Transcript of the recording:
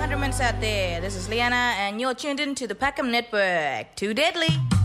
Wonderments out there. This is Liana, and you're tuned in to the Packham Network. Too deadly.